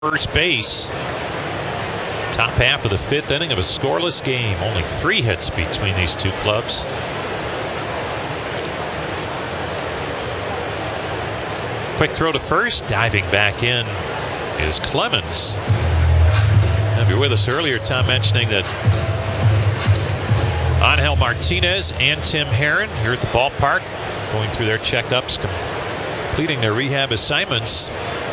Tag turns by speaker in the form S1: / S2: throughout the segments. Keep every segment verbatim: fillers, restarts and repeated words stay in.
S1: first base. Top half of the fifth inning of a scoreless game. Only three hits between these two clubs. Quick throw to first. Diving back in is Clemens. Now, if you're with us earlier, Tom mentioning that Angel Martinez and Tim Herrin here at the ballpark going through their checkups, completing their rehab assignments.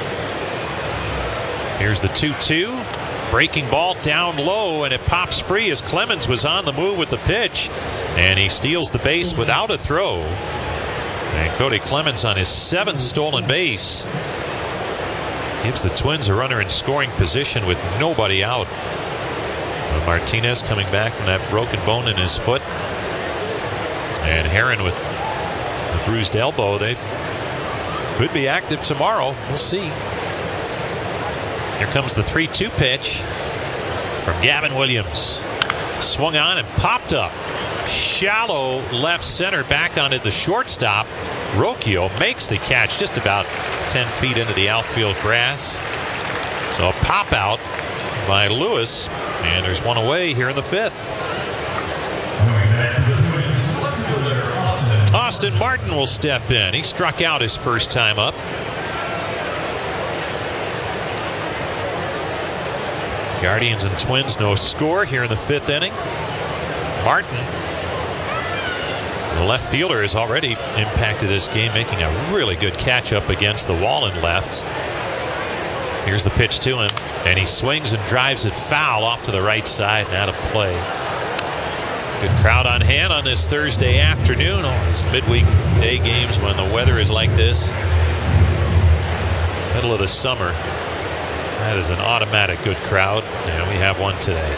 S1: Here's the two two. Breaking ball down low, and it pops free as Clemens was on the move with the pitch, and he steals the base without a throw. And Cody Clemens on his seventh stolen base gives the Twins a runner in scoring position with nobody out. But Martinez coming back from that broken bone in his foot, and Herrin with a bruised elbow. They could be active tomorrow. We'll see. Here comes the three two pitch from Gavin Williams. Swung on and popped up. Shallow left center back onto the shortstop. Rocchio makes the catch just about ten feet into the outfield grass. So a pop out by Lewis, and there's one away here in the fifth. Austin Martin will step in. He struck out his first time up. Guardians and Twins no score here in the fifth inning. Martin, the left fielder, has already impacted this game, making a really good catch up against the wall and left. Here's the pitch to him, and he swings and drives it foul off to the right side and out of play. Good crowd on hand on this Thursday afternoon. All these midweek day games when the weather is like this. Middle of the summer. That is an automatic good crowd, and we have one today.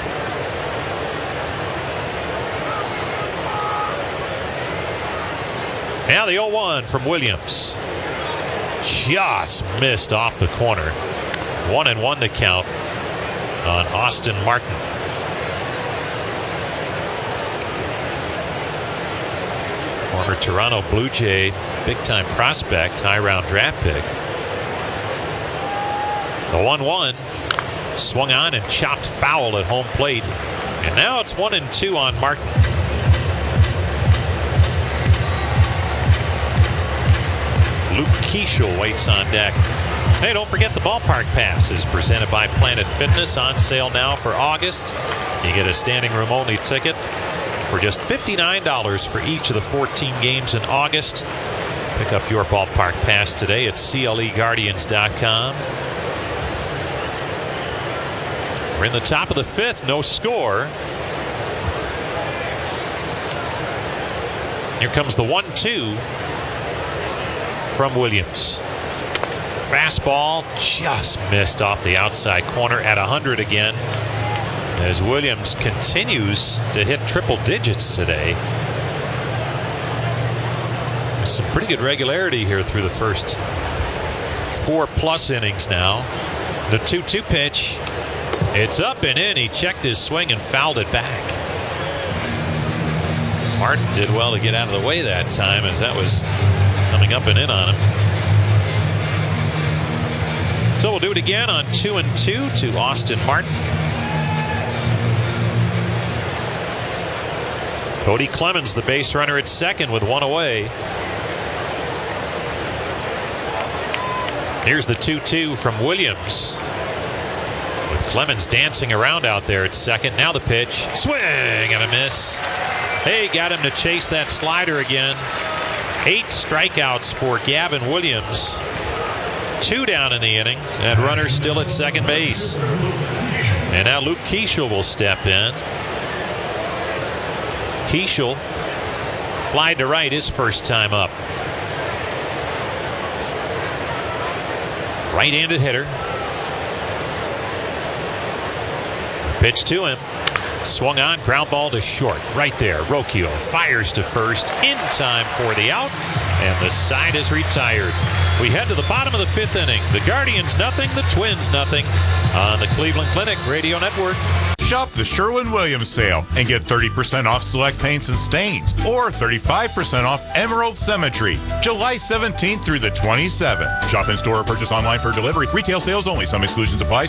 S1: Now the oh one from Williams. Just missed off the corner. One and one to count on Austin Martin. Former Toronto Blue Jay, big-time prospect, high-round draft pick. The one one swung on and chopped foul at home plate, and now it's one and two on Martin. Luke Keeschel waits on deck. Hey, don't forget the ballpark pass is presented by Planet Fitness, on sale now for August. You get a standing room only ticket for just fifty-nine dollars for each of the fourteen games in August. Pick up your ballpark pass today at C L E Guardians dot com. We're in the top of the fifth, no score. Here comes the one two from Williams. Fastball just missed off the outside corner at one hundred again, as Williams continues to hit triple digits today. There's some pretty good regularity here through the first four plus innings now. The two two pitch. It's up and in. He checked his swing and fouled it back. Martin did well to get out of the way that time, as that was coming up and in on him. So we'll do it again on two and two to Austin Martin. Cody Clemens, the base runner at second with one away. Here's the two two from Williams. Clemens dancing around out there at second. Now the pitch. Swing and a miss. Hey, got him to chase that slider again. Eight strikeouts for Gavin Williams. Two down in the inning. That runner still at second base. And now Luke Keeschel will step in. Keeschel flied to right his first time up. Right-handed hitter. Pitch to him. Swung on, ground ball to short. Right there, Rocchio fires to first in time for the out, and the side is retired. We head to the bottom of the fifth inning. The Guardians nothing, the Twins nothing on the Cleveland Clinic Radio Network.
S2: Shop the Sherwin-Williams sale and get thirty percent off select paints and stains or thirty-five percent off Emerald Cemetery, July seventeenth through the twenty-seventh. Shop in store or purchase online for delivery. Retail sales only. Some exclusions apply.